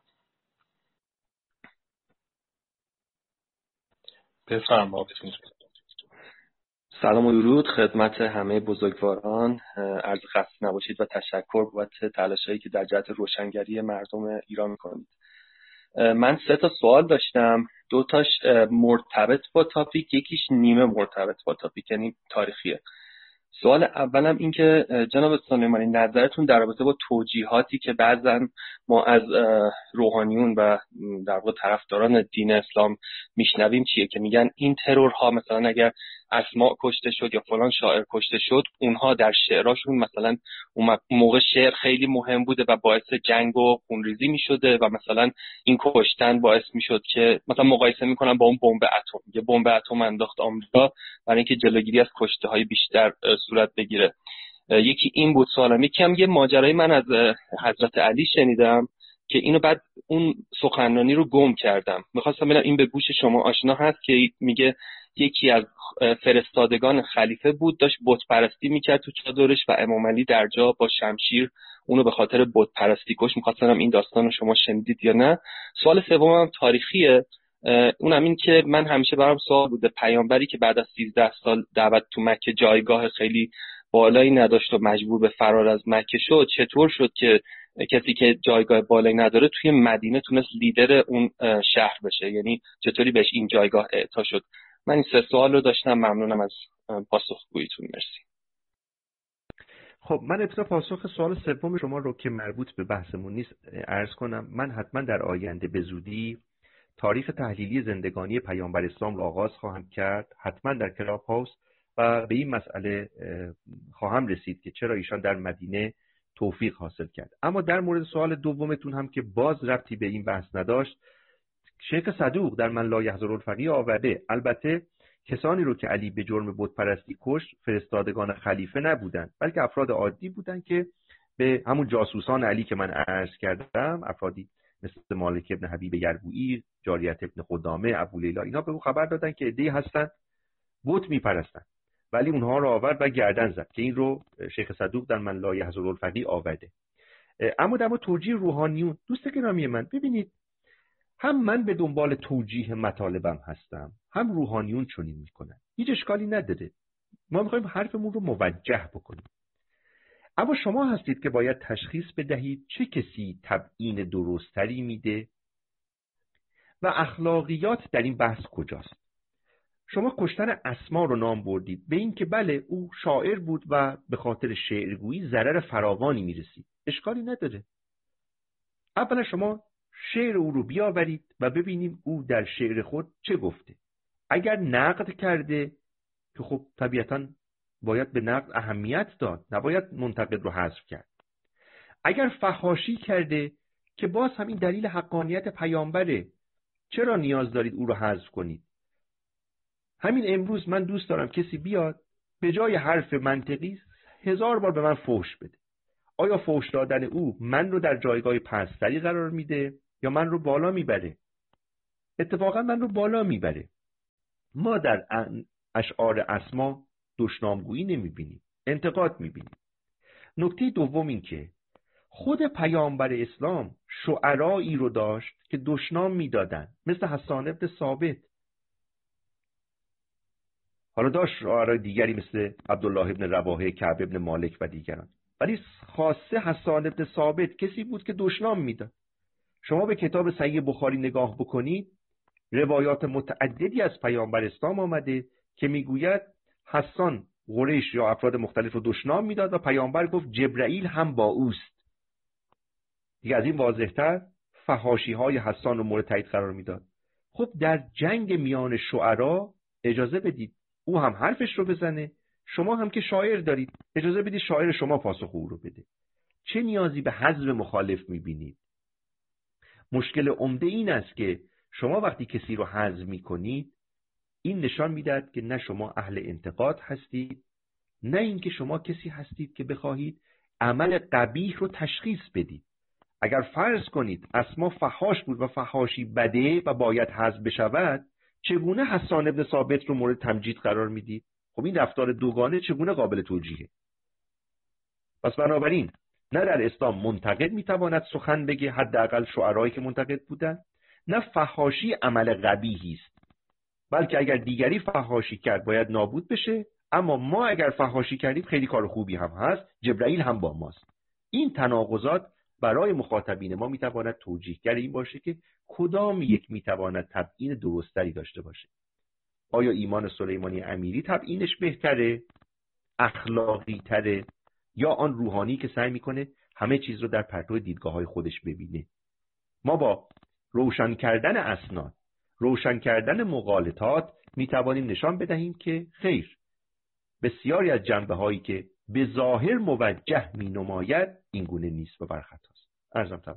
بفرما آبتین. سلام و درود خدمت همه بزرگواران. عرض خسته نباشید و تشکر بابت تلاشایی که در جهت روشنگری مردم ایران می‌کنید. من 3 تا سوال داشتم، 2 تاش مرتبط با تاپیک، یکیش نیمه مرتبط با تاپیک، یعنی تاریخیه. سوال اولم این که جناب سلیمانی نظرتون در رابطه با توجیهاتی که بعضن ما از روحانیون و در واقع طرفداران دین اسلام میشنویم چیه، که میگن این ترورها مثلا اگر اسماء کشته شد یا فلان شاعر کشته شد، اونها در شعراشون مثلا اون موقع شعر خیلی مهم بوده و باعث جنگ و خونریزی میشده و مثلا این کشتن باعث میشد که مثلا مقایسه میکنن با اون بمب اتم، یه بمب اتم انداخت آمریکا برای اینکه جلوگیری از کشته های بیشتر صورت بگیره. یکی این بود سوالم. یکی هم یه ماجرای من از حضرت علی شنیدم که اینو بعد اون سخنرانی رو گم کردم، میخواستم ببینم این به گوش شما آشنا هست، که میگه یکی از فرستادگان خلیفه بود، داشت بت پرستی میکرد تو چادرش و امام علی در جا با شمشیر اونو به خاطر بت پرستی کش. میخواستم این داستان رو شما شنیدید یا نه. سوال سومم تاریخیه، اونم این که من همیشه برام سوال بوده، پیامبری که بعد از 13 سال دعوت تو مکه جایگاه خیلی بالایی نداشت و مجبور به فرار از مکه شد، چطور شد که کسی که جایگاه بالایی نداره توی مدینه تونست لیدر اون شهر بشه؟ یعنی چطوری بهش این جایگاه اعطا شد؟ من این 3 سوال رو داشتم. ممنونم از پاسخگوییتون. مرسی. خب من ابتدا پاسخ سوال سوم شما رو که مربوط به بحثمون نیست عرض کنم. من حتما در آینده به زودی تاریخ تحلیلی زندگانی پیامبر اسلام رو آغاز خواهم کرد، حتما در کلاب هاوس، و به این مسئله خواهم رسید که چرا ایشان در مدینه توفیق حاصل کرد. اما در مورد سوال دومتون هم که باز ربطی به این بحث نداشت، شیخ صدوق در من لا یحضر الفقیه آورده. البته کسانی رو که علی به جرم بت پرستی کشت فرستادگان خلیفه نبودند، بلکه افراد عادی بودند که به همون جاسوسان علی که من عرض کردم، افرادی مثل مالک ابن حبیب یربوعی، جاریت ابن خدامه، ابو لیلا، اینا به او خبر دادن که عده‌ای هستن بت میپرستن، ولی اونها رو آورد و گردن زد، که این رو شیخ صدوق در من لا یحضر الفقیه آورده. اما در مورد توجیه روحانیون، دوست گرامی من، ببینید هم من به دنبال توجیه مطالبم هستم، هم روحانیون چنین میکنن. هیچ اشکالی نداره، ما میخوایم حرفمون رو موجه بکنیم. اما شما هستید که باید تشخیص بدهید چه کسی تبیین درستری میده و اخلاقیات در این بحث کجاست. شما کشتن اسما رو نام بردید به این که بله او شاعر بود و به خاطر شعرگویی ضرر فراوانی میرسید. اشکالی نداره. اولا شما شعر او رو بیاورید و ببینیم او در شعر خود چه گفته. اگر نقد کرده که خب طبیعتاً باید به نقد اهمیت داد، نباید منتقد رو حذف کرد. اگر فحاشی کرده که باز همین دلیل حقانیت پیامبره، چرا نیاز دارید او رو حذف کنید؟ همین امروز من دوست دارم کسی بیاد به جای حرف منطقی 1000 بار به من فحش بده. آیا فحش دادن او من رو در جایگاه پستری قرار میده یا من رو بالا میبره؟ اتفاقا من رو بالا میبره. ما در اشعار اسما دشنامگویی نمیبینیم، انتقاد میبینیم. نکته دوم این که خود پیامبر اسلام شعرایی رو داشت که دشنام میدادن، مثل حسان بن ثابت. حالا داشت شعرای دیگری مثل عبدالله بن رواحه، کعب بن مالک و دیگران، ولی خاصه حسان بن ثابت کسی بود که دشنام میداد. شما به کتاب صحیح بخاری نگاه بکنید، روایات متعددی از پیامبر اسلام آمده که میگوید حسان قریش یا افراد مختلف رو دشنام میداد و پیامبر گفت جبرائیل هم با اوست. دیگه از این واضح‌تر فحاشی های حسان رو مورد تایید قرار میداد. خب در جنگ میان شعرا اجازه بدید او هم حرفش رو بزنه، شما هم که شاعر دارید اجازه بدید شاعر شما پاسخ او رو بده. چه نیازی به حذف مخالف میبینید؟ مشکل عمده این است که شما وقتی کسی رو حذف میکنید، این نشان میدهد که نه شما اهل انتقاد هستید، نه اینکه شما کسی هستید که بخواهید عمل قبیح رو تشخیص بدید. اگر فرض کنید اسما فحاش بود و فحاشی بده و باید حذف بشود، چگونه حسان بن ثابت رو مورد تمجید قرار میدید؟ خب این رفتار دوگانه چگونه قابل توجیهه؟ پس بنابراین نه در اسلام منتقد میتواند سخن بگه، حداقل شعرایی که منتقد بودن، نه فحاشی عمل قبیحی است، بلکه اگر دیگری فحاشی کرد باید نابود بشه، اما ما اگر فحاشی کردیم خیلی کار خوبی هم هست، جبرائیل هم با ماست. این تناقضات برای مخاطبین ما میتواند توجیهگر این باشه که کدام یک میتواند تبیین درستری داشته باشه. آیا ایمان سلیمانی امیری تبیینش بهتره، اخلاقی تره، یا آن روحانی که سعی میکنه همه چیز رو در پرتو دیدگاه‌های خودش ببینه؟ ما با روشن کردن اسناد، روشن کردن مغالطات میتوانیم نشان بدهیم که خیر، بسیاری از جنبه‌هایی که به ظاهر موجه مینماید این گونه نیست و برخطاست. عرضم تمام.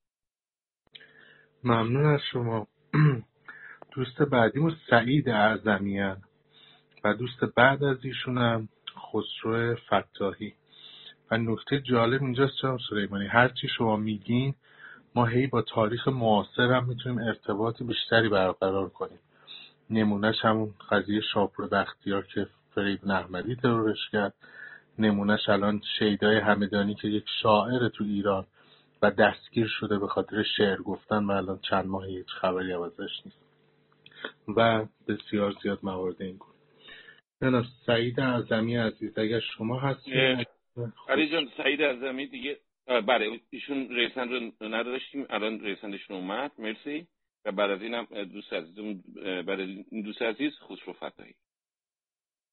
ممنون از شما. دوست بعدیمون سعید اعظمی و دوست بعد از ایشونم خسرو فتاحی. و نکته جالب اینجاست جناب سلیمانی، هرچی شما میگین ما هی با تاریخ معاصر هم میتونیم ارتباط بیشتری برقرار کنیم. نمونهش همون قضیه شاپور بختیار که فریدون احمدی ترورش کرد، نمونهش الان شیدای همدانی که یک شاعر تو ایران و دستگیر شده به خاطر شعر گفتن و الان چند ماه هیچ خبری ازش نیست و بسیار زیاد موارد این گونه. جناب سعید اعظمی عزیز اگر شما هستید. علی جان، سعید اعظمی دیگه بله، ایشون ریسند رو نداشتیم، الان ریسندشون اومد، مرسی. و بعد از اینم دوست عزیزم، بعد از این دوست عزیز خسرو فتاحی.